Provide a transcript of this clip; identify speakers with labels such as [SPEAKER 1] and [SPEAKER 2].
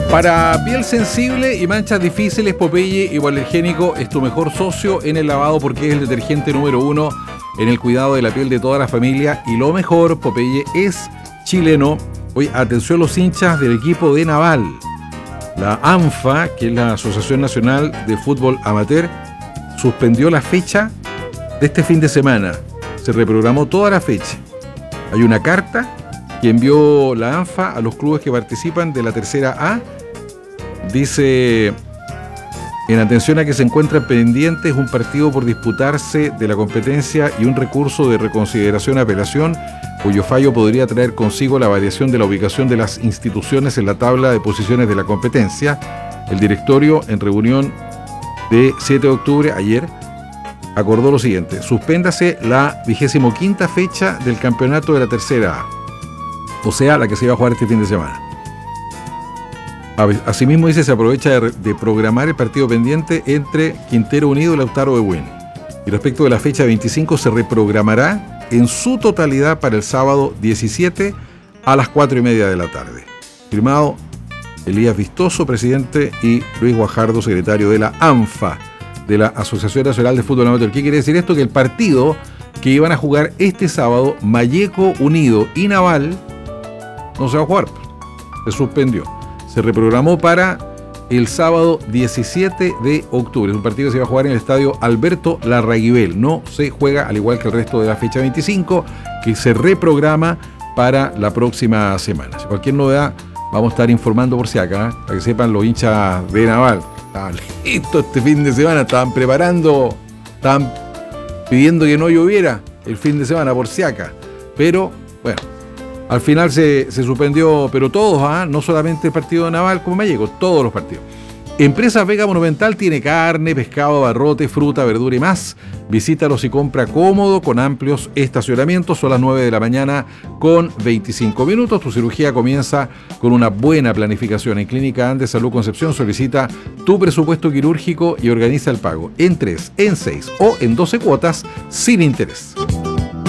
[SPEAKER 1] Para piel sensible y manchas difíciles, Popeye Hipoalergénico es tu mejor socio en el lavado porque es el detergente número 1 en el cuidado de la piel de toda la familia. Y lo mejor, Popeye es chileno. Hoy, atención los hinchas del equipo de Naval. La ANFA, que es la Asociación Nacional de Fútbol Amateur, suspendió la fecha de este fin de semana. Se reprogramó toda la fecha. Hay una carta que envió la ANFA a los clubes que participan de la tercera A. Dice: en atención a que se encuentran pendientes un partido por disputarse de la competencia y un recurso de reconsideración apelación, cuyo fallo podría traer consigo la variación de la ubicación de las instituciones en la tabla de posiciones de la competencia, el directorio, en reunión de 7 de octubre, ayer, acordó lo siguiente: suspéndase la 25ª fecha del campeonato de la tercera A, o sea, la que se iba a jugar este fin de semana. Asimismo, dice, se aprovecha de programar el partido pendiente entre Quintero Unido y Lautaro de Buin. Y respecto de la fecha 25, se reprogramará en su totalidad para el sábado 17 a las 4:30 de la tarde. Firmado Elías Vistoso, presidente, y Luis Guajardo, secretario de la ANFA, de la Asociación Nacional de Fútbol Amateur. ¿Qué quiere decir esto? Que el partido que iban a jugar este sábado, Malleco Unido y Naval, no se va a jugar, se suspendió. Se reprogramó para el sábado 17 de octubre. Es un partido que se va a jugar en el estadio Alberto Larraguibel. No se juega, al igual que el resto de la fecha 25, que se reprograma para la próxima semana. Si cualquier novedad, vamos a estar informando por si acá, para que sepan los hinchas de Naval. Estaban listos este fin de semana, estaban preparando, estaban pidiendo que no lloviera el fin de semana por si acá. Pero, bueno, al final se suspendió, pero todos, no solamente el partido de Naval como Malleco, todos los partidos. Empresa Vega Monumental tiene carne, pescado, abarrotes, fruta, verdura y más. Visítalos y compra cómodo con amplios estacionamientos. Son las 9 de la mañana con 25 minutos. Tu cirugía comienza con una buena planificación. En Clínica Andes Salud Concepción solicita tu presupuesto quirúrgico y organiza el pago en 3, en 6 o en 12 cuotas sin interés.